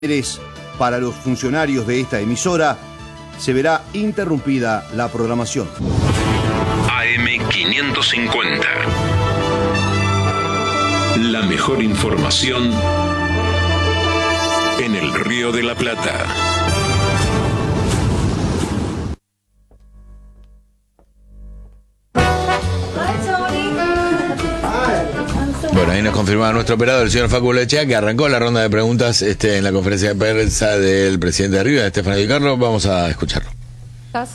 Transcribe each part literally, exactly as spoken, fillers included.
Para los funcionarios de esta emisora, se verá interrumpida la programación. A M quinientos cincuenta. La mejor información en el Río de la Plata. Bueno, ahí nos confirmaba nuestro operador, el señor Facu Lechea, que arrancó la ronda de preguntas este, en la conferencia de prensa del presidente de River, Stefano Di Carlo. Vamos a escucharlo. ¿Estás?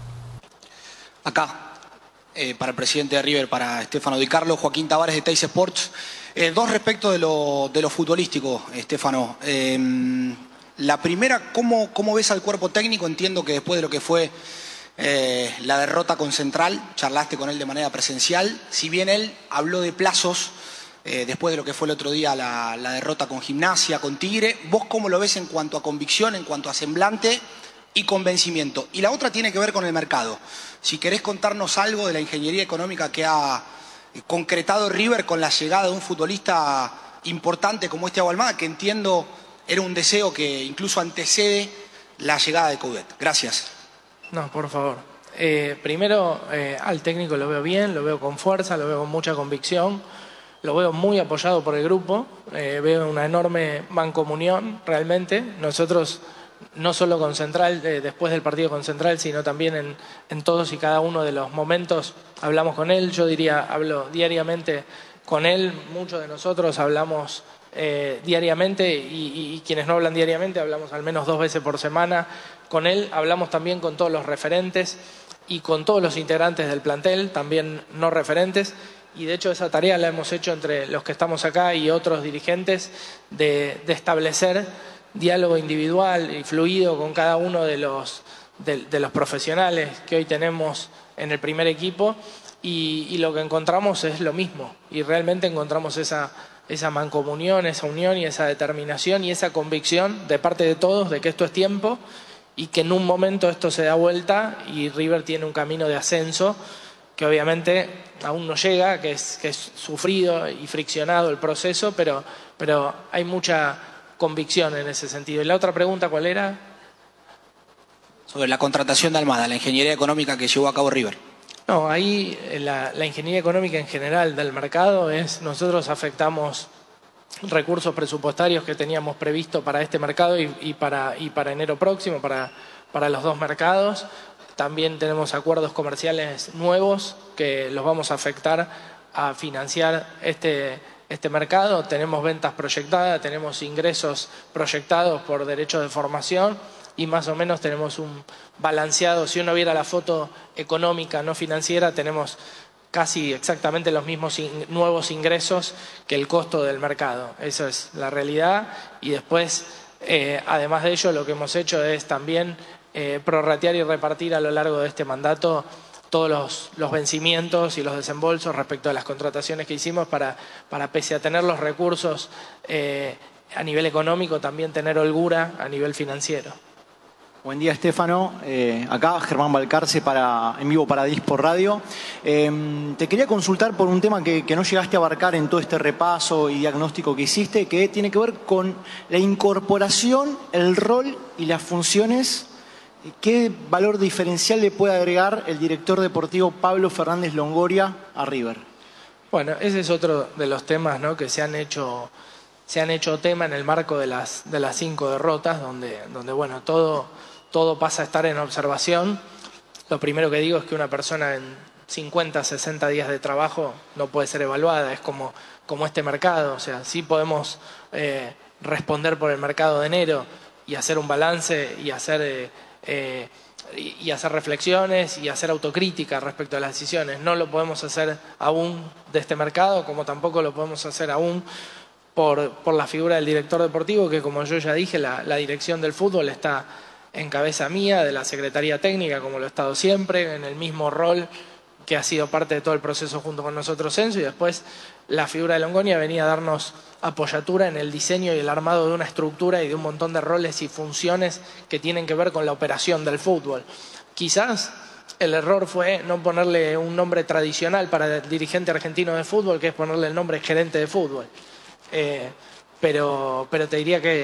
Acá, eh, para el presidente de River, para Stefano Di Carlo, Joaquín Tavares de Teis Sports. Eh, dos respecto de lo, de lo futbolístico, Stefano. Eh, la primera, ¿cómo, ¿cómo ves al cuerpo técnico? Entiendo que después de lo que fue eh, la derrota con Central, charlaste con él de manera presencial. Si bien él habló de plazos, Eh, después de lo que fue el otro día la, la derrota con Gimnasia, con Tigre, ¿vos cómo lo ves en cuanto a convicción, en cuanto a semblante y convencimiento? Y la otra tiene que ver con el mercado. Si querés contarnos algo de la ingeniería económica que ha concretado River con la llegada de un futbolista importante como este Thiago Almada, que entiendo era un deseo que incluso antecede la llegada de Coudet. Gracias. No, por favor. Eh, primero, eh, al técnico lo veo bien, lo veo con fuerza, lo veo con mucha convicción. Lo veo muy apoyado por el grupo, eh, veo una enorme mancomunión realmente. Nosotros, no solo con Central, eh, después del partido con Central, sino también en, en todos y cada uno de los momentos hablamos con él. Yo diría, hablo diariamente con él, muchos de nosotros hablamos eh, diariamente y, y, y quienes no hablan diariamente hablamos al menos dos veces por semana con él. Hablamos también con todos los referentes y con todos los integrantes del plantel, también no referentes. Y de hecho esa tarea la hemos hecho entre los que estamos acá y otros dirigentes de, de establecer diálogo individual y fluido con cada uno de los, de, de los profesionales que hoy tenemos en el primer equipo y, y lo que encontramos es lo mismo y realmente encontramos esa, esa mancomunión, esa unión y esa determinación y esa convicción de parte de todos de que esto es tiempo y que en un momento esto se da vuelta y River tiene un camino de ascenso que obviamente aún no llega, que es, que es sufrido y friccionado el proceso, pero, pero hay mucha convicción en ese sentido. ¿Y la otra pregunta cuál era? Sobre la contratación de Almada, la ingeniería económica que llevó a cabo River. No, ahí la, la ingeniería económica en general del mercado es, nosotros afectamos recursos presupuestarios que teníamos previsto para este mercado y, y, para, y para enero próximo, para, para los dos mercados. También tenemos acuerdos comerciales nuevos que los vamos a afectar a financiar este, este mercado. Tenemos ventas proyectadas, tenemos ingresos proyectados por derechos de formación y más o menos tenemos un balanceado. Si uno viera la foto económica, no financiera, tenemos casi exactamente los mismos in, nuevos ingresos que el costo del mercado. Esa es la realidad. Y después, eh, además de ello, lo que hemos hecho es también Eh, prorratear y repartir a lo largo de este mandato todos los, los vencimientos y los desembolsos respecto a las contrataciones que hicimos para, para pese a tener los recursos eh, a nivel económico, también tener holgura a nivel financiero. Buen día, Stefano. Eh, acá Germán Balcarce para, en vivo para Dispor Radio. Eh, te quería consultar por un tema que, que no llegaste a abarcar en todo este repaso y diagnóstico que hiciste, que tiene que ver con la incorporación, el rol y las funciones. ¿Qué valor diferencial le puede agregar el director deportivo Pablo Fernández Longoria a River? Bueno, ese es otro de los temas, ¿no?, que se han hecho, se han hecho tema en el marco de las, de las cinco derrotas, donde, donde bueno, todo, todo pasa a estar en observación. Lo primero que digo es que una persona en cincuenta, sesenta días de trabajo no puede ser evaluada, es como, como este mercado. O sea, sí podemos eh, responder por el mercado de enero y hacer un balance y hacer... Eh, Eh, y hacer reflexiones y hacer autocrítica respecto a las decisiones. No lo podemos hacer aún de este mercado, como tampoco lo podemos hacer aún por, por la figura del director deportivo, que como yo ya dije, la, la dirección del fútbol está en cabeza mía, de la Secretaría Técnica, como lo he estado siempre, en el mismo rol que ha sido parte de todo el proceso junto con nosotros Enzo, y después la figura de Longoria venía a darnos apoyatura en el diseño y el armado de una estructura y de un montón de roles y funciones que tienen que ver con la operación del fútbol. Quizás el error fue no ponerle un nombre tradicional para el dirigente argentino de fútbol, que es ponerle el nombre gerente de fútbol. Eh, pero, pero te diría que,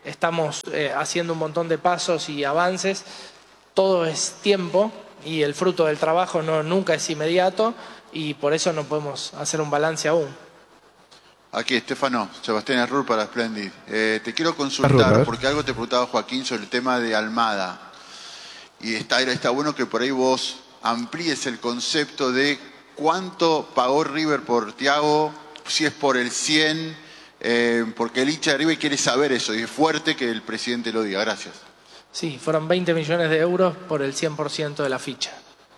estamos eh, haciendo un montón de pasos y avances. Todo es tiempo y el fruto del trabajo no, nunca es inmediato y por eso no podemos hacer un balance aún. Aquí, Estefano, Sebastián Arrur para Splendid. Eh, te quiero consultar, Arrur, porque algo te preguntaba Joaquín sobre el tema de Almada. Y está, está bueno que por ahí vos amplíes el concepto de cuánto pagó River por Thiago, si es por el cien, eh, porque el hincha de River quiere saber eso, y es fuerte que el presidente lo diga. Gracias. Sí, fueron veinte millones de euros por el cien por ciento de la ficha.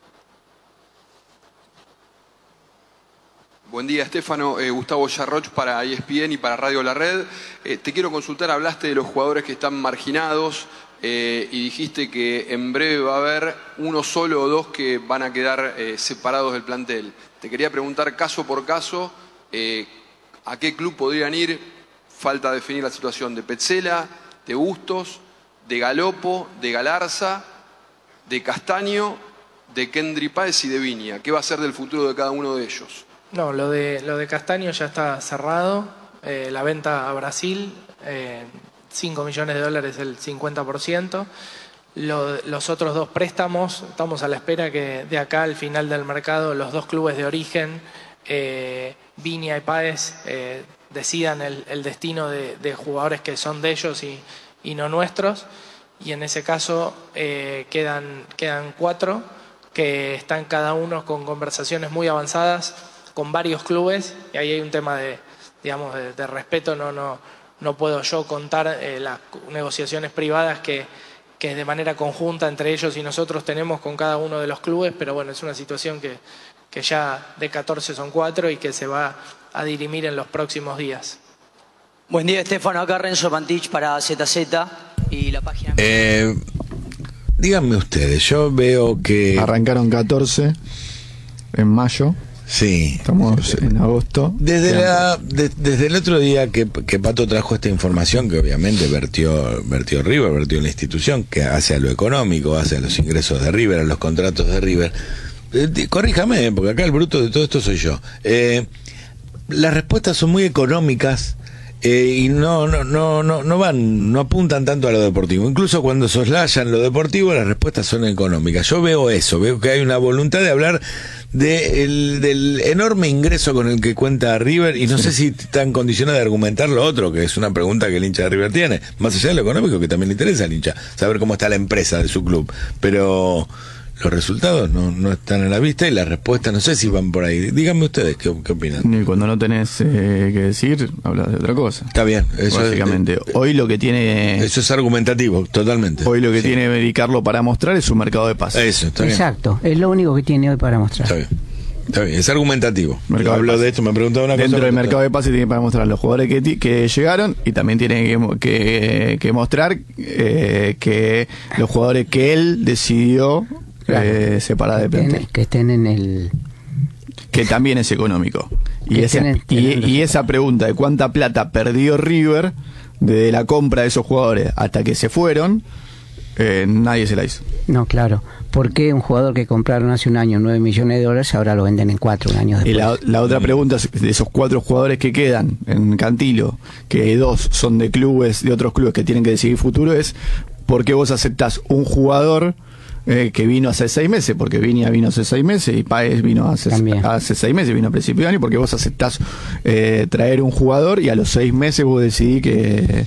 Buen día, Estefano. Eh, Gustavo Yarroch para E S P N y para Radio La Red. Eh, te quiero consultar, hablaste de los jugadores que están marginados eh, y dijiste que en breve va a haber uno solo o dos que van a quedar eh, separados del plantel. Te quería preguntar caso por caso, eh, ¿a qué club podrían ir? Falta definir la situación de Petzela, de Bustos, de Galopo, de Galarza, de Castaño, de Kendry Páez y de Viña. ¿Qué va a ser del futuro de cada uno de ellos? No, lo de, lo de Castaño ya está cerrado. Eh, la venta a Brasil, eh, cinco millones de dólares, el cincuenta por ciento. Lo, los otros dos préstamos, estamos a la espera que de acá al final del mercado los dos clubes de origen, eh, Viña y Páez, eh, decidan el, el destino de, de jugadores que son de ellos y, y no nuestros. Y en ese caso eh, quedan, quedan cuatro que están cada uno con conversaciones muy avanzadas con varios clubes, y ahí hay un tema de, digamos, de, de respeto. No, no, no puedo yo contar eh, las negociaciones privadas que, que de manera conjunta entre ellos y nosotros tenemos con cada uno de los clubes, pero bueno, es una situación que, que ya de catorce son cuatro y que se va a dirimir en los próximos días. Buen día, Estefano. Acá Renzo Pantich para Z Z y la página... Eh, díganme ustedes, yo veo que... Arrancaron catorce en mayo. Sí. Estamos en agosto. Desde, la, de, desde el otro día que, que Pato trajo esta información, que obviamente vertió, vertió River, vertió la institución, que hace a lo económico, hace a los ingresos de River, a los contratos de River. Eh, corríjame, porque acá el bruto de todo esto soy yo. Eh, las respuestas son muy económicas. Eh, y no, no, no, no, no van, no apuntan tanto a lo deportivo. Incluso cuando soslayan lo deportivo, las respuestas son económicas. Yo veo eso, veo que hay una voluntad de hablar de el, del enorme ingreso con el que cuenta River, y no sé si está en condiciones de argumentar lo otro, que es una pregunta que el hincha de River tiene, más allá de lo económico, que también le interesa al hincha, saber cómo está la empresa de su club. Pero los resultados no, no están a la vista y las respuestas no sé si van por ahí. Díganme ustedes qué, qué opinan. Y cuando no tenés eh, que decir, hablas de otra cosa. Está bien, eso básicamente. Es, hoy lo que tiene... Eso es argumentativo, totalmente. Hoy lo que sí. tiene Medicarlo para mostrar es su mercado de pases. Eso, está bien. Exacto, es lo único que tiene hoy para mostrar. Está bien. Está bien, es argumentativo. Mercado Hablo de, de esto, me preguntaba una Dentro cosa. del mercado de pases tiene para mostrar los jugadores que, que llegaron, y también tiene que, que, que mostrar eh, que los jugadores que él decidió claro, eh, separar de plantel. Que estén en el... Que también es económico. Y, que esa, tienen, y, tienen y esa pregunta de cuánta plata perdió River desde la compra de esos jugadores hasta que se fueron, eh, nadie se la hizo. No, claro. ¿Por qué un jugador que compraron hace un año nueve millones de dólares ahora lo venden en cuatro un año después? Y la, la otra pregunta es, de esos cuatro jugadores que quedan en Cantilo, que dos son de clubes, de otros clubes que tienen que decidir futuro, es ¿por qué vos aceptás un jugador eh, que vino hace seis meses? Porque Viña vino hace seis meses y Páez vino hace, hace seis meses, vino a principio de año. Porque vos aceptás eh, traer un jugador y a los seis meses vos decidís que...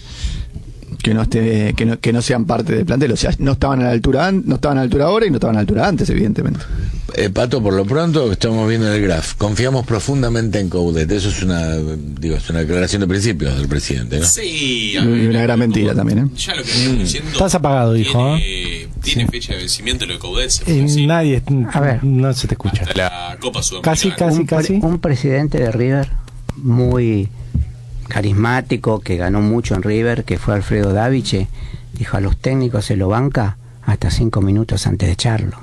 que no esté que no, que no sean parte del plantel, o sea, no estaban a la altura an, no estaban a la altura ahora y no estaban a la altura antes, evidentemente. Eh, Pato, por lo pronto estamos viendo en el graph, confiamos profundamente en Coudet, eso es una digo es una declaración de principios del presidente, ¿no? Sí, y una gran mentira también, ¿eh? Ya lo que estamos diciendo. Estás apagado, hijo. Tiene, ¿tiene sí. fecha de vencimiento lo de Coudet? Eh, nadie, a ver, no se te escucha. Hasta la Copa Sudamericana. Casi, casi, un, casi. Un presidente de River muy carismático, que ganó mucho en River, que fue Alfredo Daviche, dijo a los técnicos se lo banca hasta cinco minutos antes de echarlo.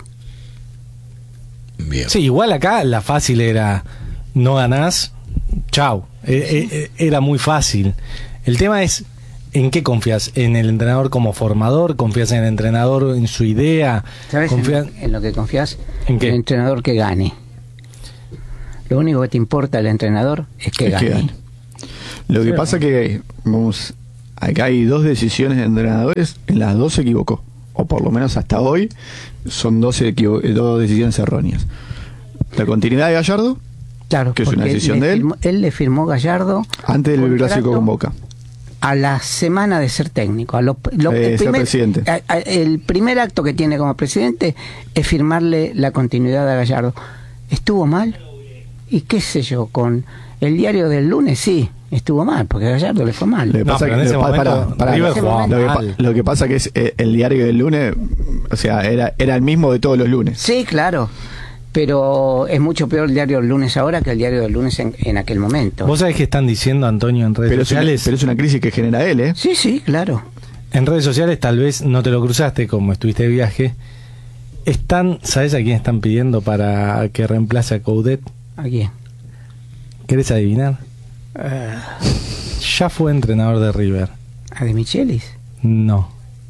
Bien. Sí, igual acá la fácil era no ganás, chau, e- e- era muy fácil. El tema es ¿en qué confías? ¿En el entrenador como formador? ¿Confías en el entrenador en su idea? ¿Sabes ¿Confías... en, en lo que confías? ¿En qué? El entrenador que gane. Lo único que te importa del entrenador es que es gane. Que gane. Lo que sí, pasa que vamos acá hay dos decisiones de entrenadores, en las dos se equivocó, o por lo menos hasta hoy son dos, equivo- dos decisiones erróneas. La continuidad de Gallardo, Claro, que es una porque decisión le de él, firmó- él le firmó Gallardo antes del contrato clásico con Boca. a la semana de ser técnico. A lo, lo- Eh, el, ser primer, presidente. a- a- el primer acto que tiene como presidente es firmarle la continuidad a Gallardo. ¿Estuvo mal? Y qué sé yo, con el diario del lunes sí, estuvo mal, porque a Gallardo le fue mal. Lo que pasa que- lo- para- para- River lo que jugaba pa- mal. lo que pasa que es eh, el diario del lunes, o sea, era, era el mismo de todos los lunes. Sí, claro. Pero es mucho peor el diario del lunes ahora que el diario del lunes en, en aquel momento. ¿Vos sabés qué están diciendo, Antonio, en redes Pero es, una, sociales? pero es una crisis que genera él, ¿eh? Sí, sí, claro. En redes sociales tal vez no te lo cruzaste como estuviste de viaje. Están, ¿sabés a quién están pidiendo para que reemplace a Coudet? ¿A quién? ¿Querés adivinar? Eh, Ya fue entrenador de River. ¿A De Michelis? No.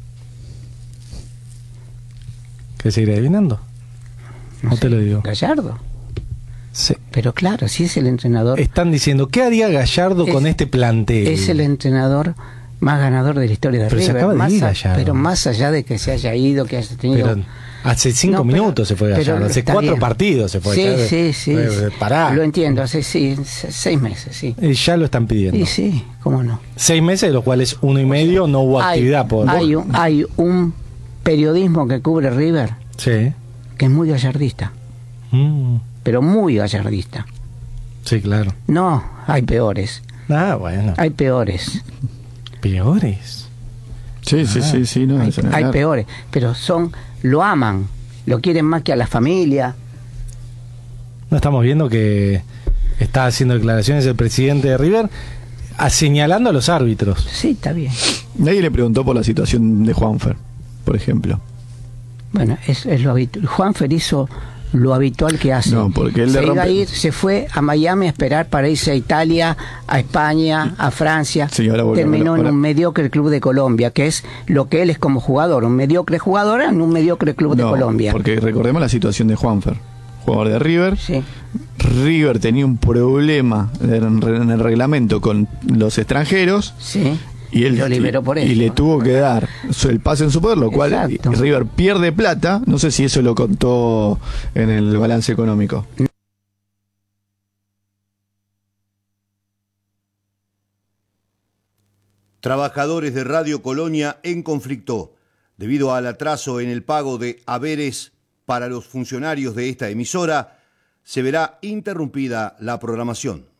¿Querés seguir adivinando? No, No te lo digo. ¿Gallardo? Sí. Pero claro, si es el entrenador... Están diciendo, ¿qué haría Gallardo Es- con este plantel? Es el entrenador más ganador de la historia de Pero se River. acaba de más ir a- Gallardo. pero más allá de que se haya ido, que haya tenido... Pero hace cinco No, pero- minutos se fue pero Gallardo. Hace está cuatro bien. partidos se fue. Sí, ya- sí, sí. eh, Pará. Lo entiendo, hace sí, se- seis meses, sí. Eh, Ya lo están pidiendo. Y sí, cómo no. Seis meses, de los cuales uno y medio no hubo Hay, actividad. Por... hay, un, hay un periodismo que cubre River Sí. que es muy gallardista, Mm, pero muy gallardista. sí, claro. No, hay peores, Ah, bueno. hay peores, Peores. Sí, sí, Ah. sí, sí, no, hay, eso no es hay nada. peores, pero son, lo aman, lo quieren más que a la familia. No estamos viendo que está haciendo declaraciones el presidente de River a- señalando a los árbitros. Sí, está bien. Nadie le preguntó por la situación de Juanfer, por ejemplo. Bueno, es, es lo habitual. Juanfer hizo lo habitual que hace. No, porque él se le iba a rompe- ir, se fue a Miami a esperar para irse a Italia, a España, a Francia. Sí, ahora volvió, Terminó ahora- en un ahora- mediocre club de Colombia, que es lo que él es como jugador, un mediocre jugador en un mediocre club de No, Colombia. porque recordemos la situación de Juanfer, jugador de River. Sí. River tenía un problema en en el reglamento con los extranjeros. Sí. Y él Lo liberó por y, eso. y le tuvo que dar su- el pase en su poder, lo cual Exacto. y River pierde plata. No sé si eso lo contó en el balance económico. Trabajadores de Radio Colonia en conflicto debido al atraso en el pago de haberes para los funcionarios de esta emisora. Se verá interrumpida la programación.